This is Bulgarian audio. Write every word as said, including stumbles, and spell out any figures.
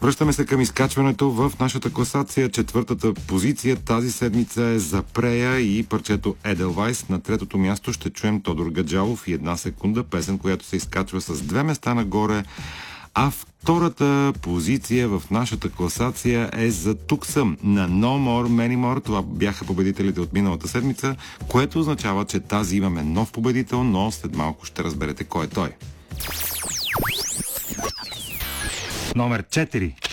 Връщаме се към изкачването в нашата класация. Четвъртата позиция тази седмица е за Прея и парчето Edelweiss. На третото място ще чуем Тодор Гаджалов и една секунда, песен, която се изкачва с две места нагоре. А втората позиция в нашата класация е за Тук съм на No More Many More. Това бяха победителите от миналата седмица, което означава, че тази имаме нов победител, но след малко ще разберете кой е той. Номер четири.